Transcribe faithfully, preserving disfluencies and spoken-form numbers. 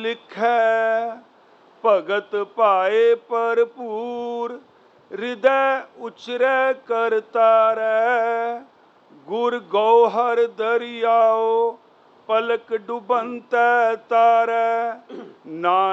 लिखै भगत पाए भरपूर हृदय उचरै कर तारै गुर गौहर दरियाओ पलक डुबंतै तारै नानक